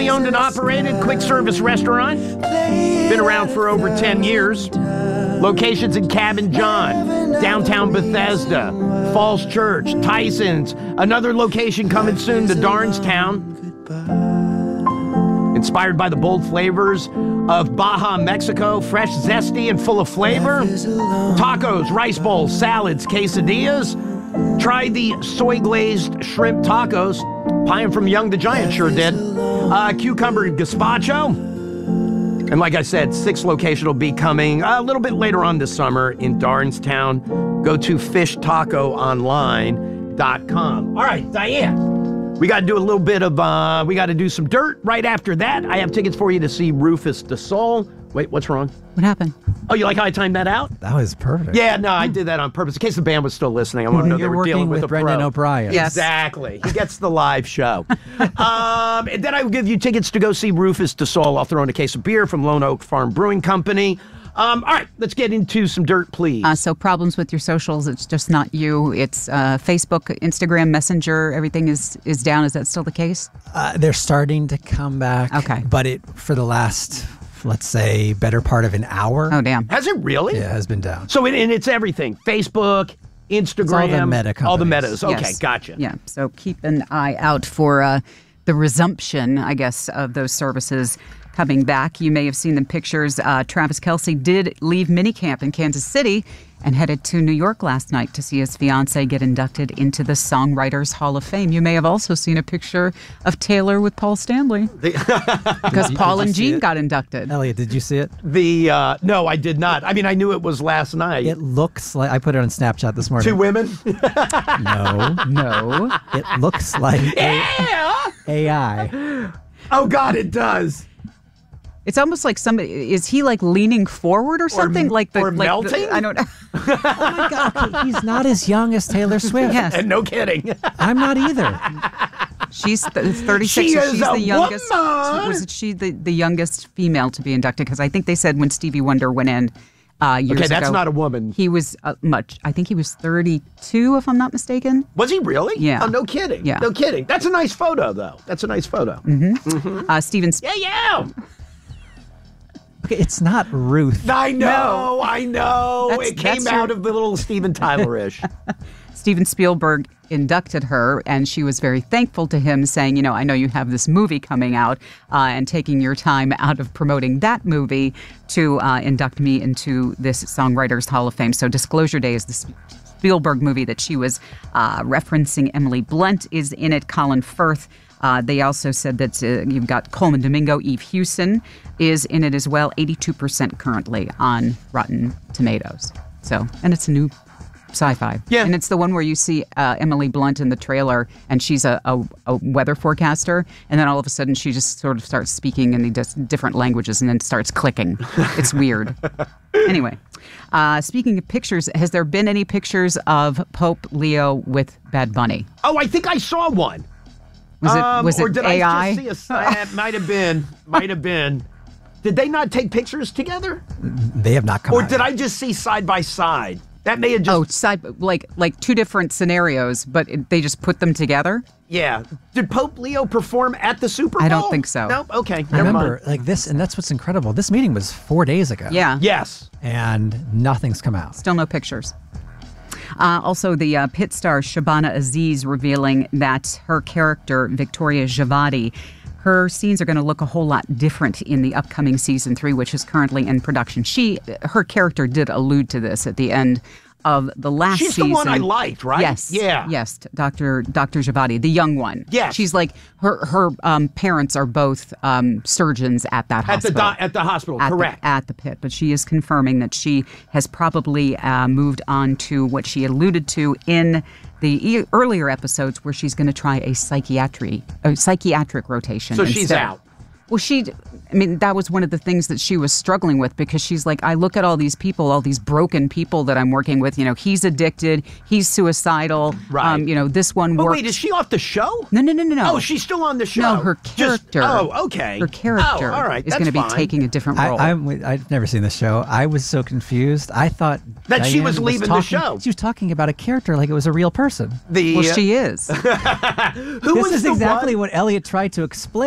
Family owned and operated quick service restaurant. Been around for over 10 years. Locations in Cabin John, downtown Bethesda, Falls Church, Tyson's. Another location coming soon to Darnestown. Inspired by the bold flavors of Baja, Mexico, fresh, zesty, and full of flavor. Tacos, rice bowls, salads, quesadillas. Try the soy-glazed shrimp tacos. Pie from Young the Giant sure did. Cucumber gazpacho. And like I said, 6th location will be coming a little bit later on this summer in Darnestown. Go to fishtacoonline.com. All right, Diane. We got to do a little bit of, we got to do some dirt right after that. I have tickets for you to see Rufus Du Sol. Wait, what's wrong? What happened? Oh, you like how I timed that out? That was perfect. Yeah, no, I did that on purpose. In case the band was still listening, I want to know they were dealing with a Brendan pro. O'Brien. Yes. Exactly. He gets the live show. And then I will give you tickets to go see Rufus Du Sol. I'll throw in a case of beer from Lone Oak Farm Brewing Company. All right, let's get into some dirt, please. So problems with your socials, it's just not you. It's Facebook, Instagram, Messenger, everything is down. Is that still the case? They're starting to come back. Okay. But for the last, let's say, better part of an hour. Oh, damn. Has it really? Yeah, it has been down. So and it's everything. Facebook, Instagram. It's all the meta companies. All the metas. Okay, Yes. gotcha. Yeah, so keep an eye out for the resumption, I guess, of those services coming back. You may have seen the pictures. Travis Kelce did leave minicamp in Kansas City and headed to New York last night to see his fiancée get inducted into the Songwriters Hall of Fame. You may have also seen a picture of Taylor with Paul Stanley because Paul and Gene got inducted. Elliot, did you see it? No, I did not. I mean, I knew it was last night. It looks like, I put it on Snapchat this morning. 2 women? No. It looks like AI. Oh, God, it does. It's almost like somebody, is he like leaning forward or something? Melting? I don't know. Oh my God, he's not as young as Taylor Swift. Yes. And no kidding. I'm not either. She's 36. She so is she's a the youngest. woman. Was she the youngest female to be inducted? Because I think they said when Stevie Wonder went in years ago. Okay, that's not a woman. He was I think he was 32, if I'm not mistaken. Was he really? Yeah. Oh, no kidding. Yeah. No kidding. That's a nice photo, though. That's a nice photo. Mm-hmm. Steven. Yeah. Okay, it's not Ruth. I know. It came that's out of the little Steven Tyler-ish. Steven Spielberg inducted her, and she was very thankful to him, saying, I know you have this movie coming out, and taking your time out of promoting that movie to induct me into this Songwriters Hall of Fame. So Disclosure Day is the Spielberg movie that she was referencing. Emily Blunt is in it, Colin Firth. They also said that you've got Coleman Domingo, Eve Hewson is in it as well, 82% currently on Rotten Tomatoes. So, and it's a new sci-fi. Yeah. And it's the one where you see Emily Blunt in the trailer, and she's a weather forecaster, and then all of a sudden she just sort of starts speaking in these different languages and then starts clicking. It's weird. Anyway, speaking of pictures, has there been any pictures of Pope Leo with Bad Bunny? Oh, I think I saw one. Was it or did AI? I just see it might have been. Did they not take pictures together? They have not come Or out did yet. I just see side by side? That may have just... side like 2 different scenarios, but they just put them together? Yeah. Did Pope Leo perform at the Super Bowl? I don't think so. No? Okay. Never Remember, mind. like this, and that's what's incredible. This meeting was 4 days ago. Yeah. Yes. And nothing's come out. Still no pictures. Also, the Pit star Shabana Aziz revealing that her character, Victoria Javadi, her scenes are going to look a whole lot different in the upcoming season 3, which is currently in production. Her character did allude to this at the end of the last season. She's the one I liked, right? Yes. Yeah. Yes, Dr. Javadi, the young one. Yes. She's like, her parents are both surgeons at that hospital. At the hospital, At correct. at the pit. But she is confirming that she has probably moved on to what she alluded to in the earlier episodes, where she's going to try a psychiatric rotation. So she's instead. out. Well, that was one of the things that she was struggling with, because she's like, I look at all these people, all these broken people that I'm working with. He's addicted, he's suicidal. Right. This one But works. wait, is she off the show? No. Oh, she's still on the show. No, her character. Okay. Her character all right, is going to be fine. taking a different role. I've never seen the show. I was so confused. I thought That she Diane was leaving the show. She was talking about a character like it was a real person. Well, she is. who This was is the exactly one? what Elliot tried to explain.